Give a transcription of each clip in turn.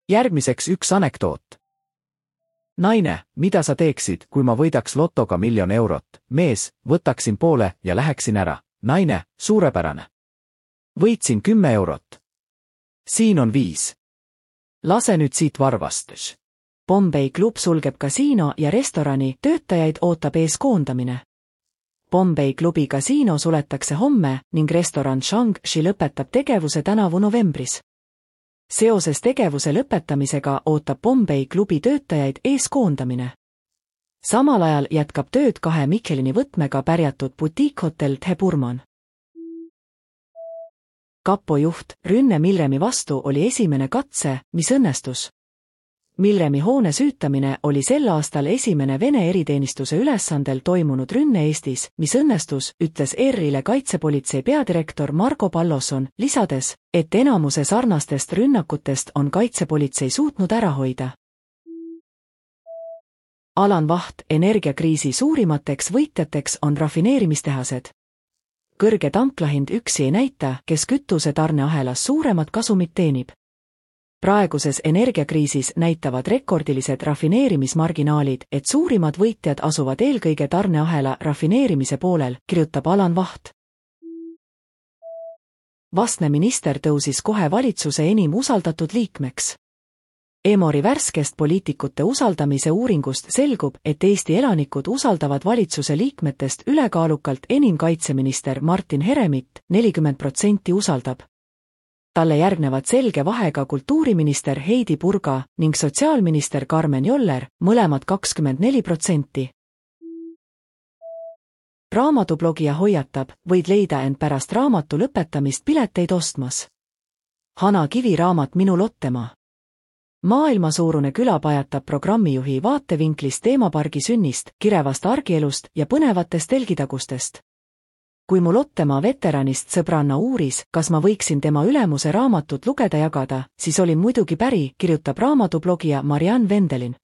Järgmiseks üks anekdoot. Naine, mida sa teeksid, kui ma võidaks lotoga 1 000 000 eurot? Mees, võtaksin poole ja läheksin ära. Naine, suurepärane. Võitsin 10 eurot. Siin on 5. Lase nüüd siit varvast. Bombay klub sulgeb kasiino ja restorani, töötajaid ootab ees koondamine. Bombay klubi kasiino suletakse homme ning restoran Shang-Chi lõpetab tegevuse tänavu novembris. Seoses tegevuse lõpetamisega ootab Bombay klubi töötajaid ees koondamine. Samal ajal jätkab tööd 2 Michelini võtmega pärjatud butiikhotell The Burman. Kapo juht rünne Milremi vastu oli esimene katse, mis õnnestus. Milremi hoone süütamine oli sel aastal esimene Vene eriteenistuse ülesandel toimunud rünne Eestis, mis õnnestus, ütles ERR-ile kaitsepolitsei peadirektor Margo Palloson, lisades, et enamuse sarnastest rünnakutest on kaitsepolitsei suutnud ära hoida. Alan Vaht, energiakriisi suurimateks võitjateks on rafineerimistehased. Kõrge tanklahind üksi ei näita, kes kütuse tarneahelas suuremat kasumit teenib. Praeguses energiakriisis näitavad rekordilised rafineerimismarginaalid, et suurimad võitjad asuvad eelkõige tarneahela rafineerimise poolel, kirjutab Alan Vaht. Vastne minister tõusis kohe valitsuse enim usaldatud liikmeks. Emori värskest poliitikute usaldamise uuringust selgub, et Eesti elanikud usaldavad valitsuse liikmetest ülekaalukalt enim kaitseminister Martin Heremit, 40% usaldab. Talle järgnevad selge vahega kultuuriminister Heidi Purga ning sotsiaalminister Karmen Joller, mõlemad 24%. Raamatublogija hoiatab, võid leida end pärast raamatu lõpetamist pileteid ostmas. Hana Kivi raamat Minu Lottemaa. Maailmasuurune küla pajatab programmijuhi vaatevinklist teemapargi sünnist, kirevast argielust ja põnevatest telgitagustest. Kui mu Lottemaa veteranist sõbranna uuris, kas ma võiksin tema ülemuse raamatut lugeda jagada, siis olin muidugi päri, kirjutab raamatublogija Marianne Vendelin.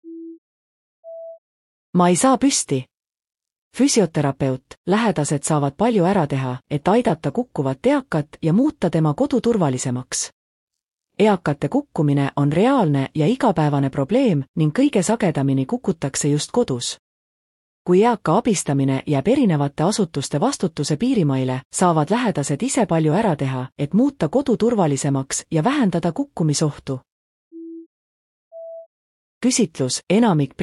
Ma ei saa püsti. Füsioterapeut, lähedased saavad palju ära teha, et aidata kukkuvat eakat ja muuta tema kodu turvalisemaks. Eakate kukkumine on reaalne ja igapäevane probleem ning kõige sagedamini kukutakse just kodus. Kui eaka abistamine jääb erinevate asutuste vastutuse piirimaile, saavad lähedased ise palju ära teha, et muuta kodu turvalisemaks ja vähendada kukkumisohtu. Küsitlus, enamik